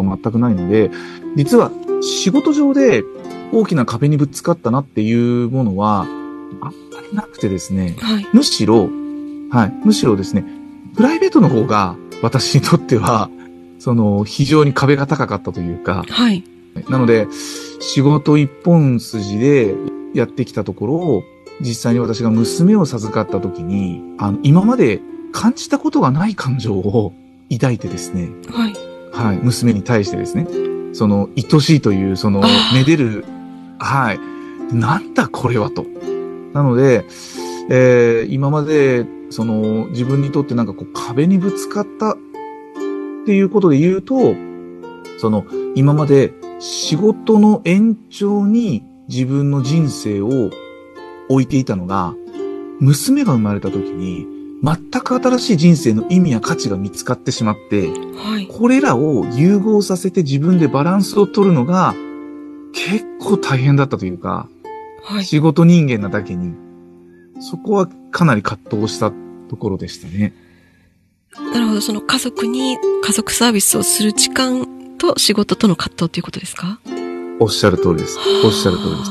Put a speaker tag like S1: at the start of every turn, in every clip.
S1: 全くないので、実は仕事上で大きな壁にぶつかったなっていうものは、あんまりなくてですね、
S2: はい。
S1: むしろですね、プライベートの方が私にとっては、非常に壁が高かったというか、
S2: はい。
S1: なので、仕事一本筋でやってきたところを、実際に私が娘を授かった時に、今まで感じたことがない感情を抱いてですね、
S2: はい。
S1: はい、娘に対してですね、愛しいという、めでる、はい、なんだこれはと。なので、今まで、自分にとって壁にぶつかったっていうことで言うと、今まで仕事の延長に自分の人生を置いていたのが、娘が生まれた時に、全く新しい人生の意味や価値が見つかってしまって、
S2: はい。
S1: これらを融合させて自分でバランスを取るのが結構大変だったというか、
S2: はい。
S1: 仕事人間なだけに、そこはかなり葛藤したところでしたね。
S2: なるほど。その家族に家族サービスをする時間と仕事との葛藤ということですか？
S1: おっしゃる通りです。おっしゃる通りです。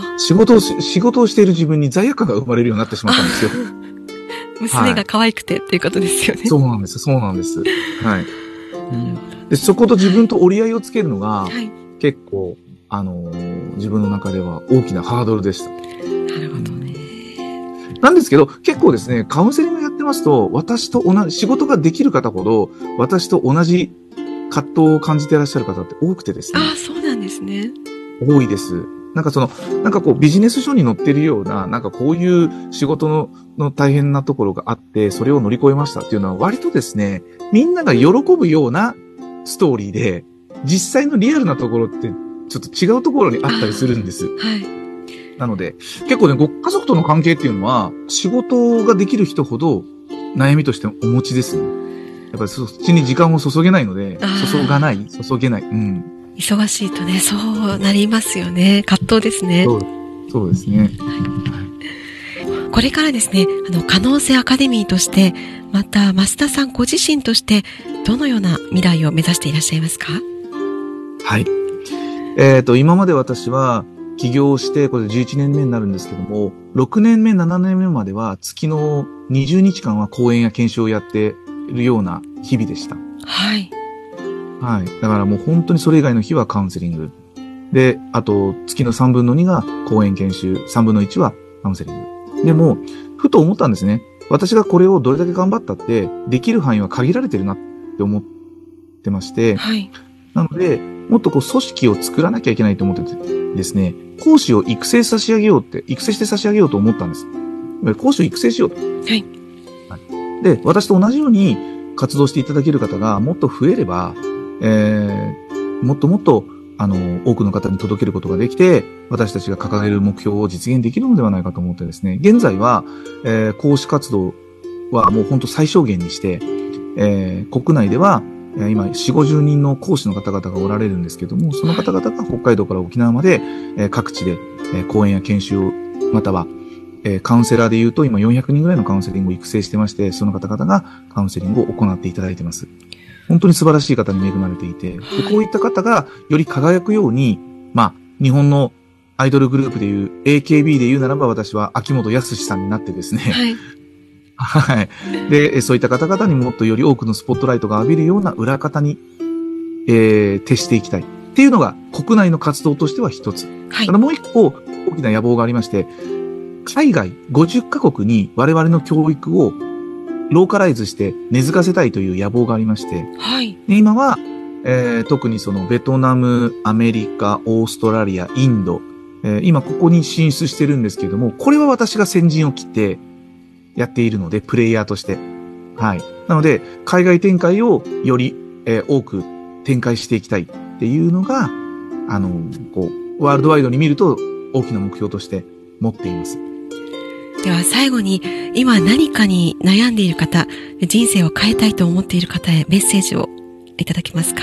S1: 仕事をしている自分に罪悪感が生まれるようになってしまったんですよ。
S2: 娘が可愛くてっていうことですよね。
S1: そうなんです。そうなんです。はい。で、そこと自分と折り合いをつけるのが、
S2: はい。
S1: 結構、自分の中では大きなハードルでした。
S2: なるほどね。
S1: なんですけど、結構ですね、カウンセリングやってますと、仕事ができる方ほど、私と同じ葛藤を感じていらっしゃる方って多くてですね。
S2: ああ、そうなんですね。
S1: 多いです。ビジネス書に載ってるような、こういう仕事の大変なところがあって、それを乗り越えましたっていうのは割とですね、みんなが喜ぶようなストーリーで、実際のリアルなところってちょっと違うところにあったりするんです。
S2: はい。
S1: なので、結構ね、ご家族との関係っていうのは、仕事ができる人ほど悩みとしてお持ちですね。やっぱりそっちに時間を注げないので、注げない。うん。
S2: 忙しいとね、そうなりますよね。葛藤ですね。
S1: そうですね。
S2: これからですね、可能性アカデミーとして、また、増田さんご自身として、どのような未来を目指していらっしゃいますか？
S1: はい。今まで私は、起業して、これ11年目になるんですけども、6年目、7年目までは、月の20日間は講演や研修をやっているような日々でした。
S2: はい。
S1: はい。だからもう本当にそれ以外の日はカウンセリング。で、あと、月の3分の2が講演研修、3分の1はカウンセリング。でも、ふと思ったんですね。私がこれをどれだけ頑張ったって、できる範囲は限られてるなって思ってまして、
S2: はい。
S1: なので、もっと組織を作らなきゃいけないと思っててですね、講師を育成して差し上げようと思ったんです。講師を育成しようと。
S2: はい。
S1: で、私と同じように活動していただける方がもっと増えれば、もっともっと、多くの方に届けることができて、私たちが掲げる目標を実現できるのではないかと思ってですね、現在は、講師活動はもう本当最小限にして、国内では、今、4、50人の講師の方々がおられるんですけども、その方々が北海道から沖縄まで、各地で、講演や研修を、または、カウンセラーで言うと、今400人ぐらいのカウンセリングを育成してまして、その方々がカウンセリングを行っていただいています。本当に素晴らしい方に恵まれていて、でこういった方がより輝くように、日本のアイドルグループでいう、AKB で言うならば私は秋元康さんになってですね、
S2: はい。
S1: はい。で、そういった方々にもっとより多くのスポットライトが浴びるような裏方に、徹していきたい。っていうのが国内の活動としては一つ。
S2: はい。
S1: ただもう一個大きな野望がありまして、海外50カ国に我々の教育をローカライズして根付かせたいという野望がありまして、
S2: はい。
S1: で今は、特にそのベトナム、アメリカ、オーストラリア、インド、今ここに進出してるんですけれども、これは私が先陣を切ってやっているので、プレイヤーとして。はい。なので、海外展開をより、多く展開していきたいっていうのが、ワールドワイドに見ると大きな目標として持っています。
S2: では最後に、今何かに悩んでいる方、人生を変えたいと思っている方へメッセージをいただけますか？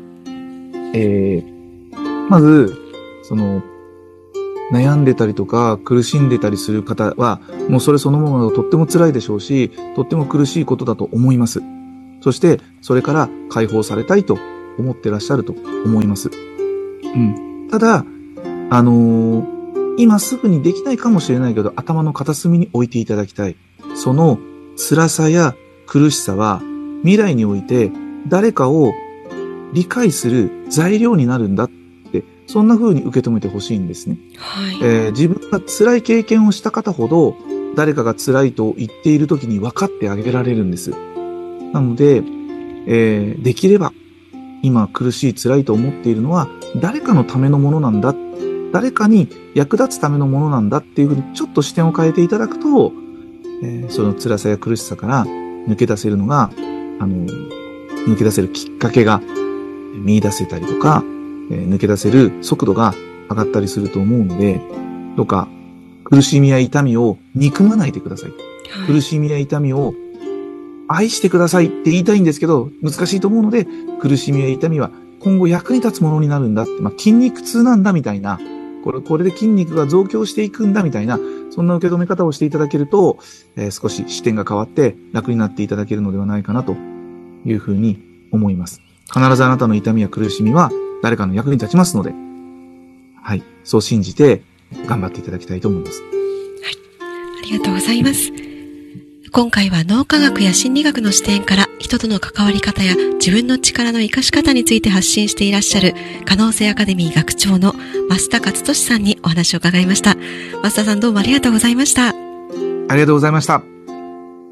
S1: まず、悩んでたりとか苦しんでたりする方は、もうそれそのものがとっても辛いでしょうし、とっても苦しいことだと思います。そして、それから解放されたいと思ってらっしゃると思います。ただ、今すぐにできないかもしれないけど、頭の片隅に置いていただきたい。その辛さや苦しさは、未来において誰かを理解する材料になるんだって、そんな風に受け止めてほしいんですね。
S2: はい。
S1: 自分が辛い経験をした方ほど、誰かが辛いと言っている時に分かってあげられるんです。なので、できれば、今苦しい辛いと思っているのは、誰かのためのものなんだ。誰かに役立つためのものなんだっていうふうにちょっと視点を変えていただくと、その辛さや苦しさから抜け出せるのが、抜け出せるきっかけが見出せたりとか、抜け出せる速度が上がったりすると思うので、どうか苦しみや痛みを憎まないでください。
S2: はい、
S1: 苦しみや痛みを愛してくださいって言いたいんですけど、難しいと思うので、苦しみや痛みは今後役に立つものになるんだって、筋肉痛なんだみたいな、これで筋肉が増強していくんだみたいな、そんな受け止め方をしていただけると、少し視点が変わって楽になっていただけるのではないかなというふうに思います。必ずあなたの痛みや苦しみは誰かの役に立ちますので、はい、そう信じて頑張っていただきたいと思います。はい、
S2: ありがとうございます。今回は脳科学や心理学の視点から人との関わり方や自分の力の活かし方について発信していらっしゃる可能性アカデミー学長の増田勝利さんにお話を伺いました。増田さん、どうもありがとうございました。
S1: ありがとうございました。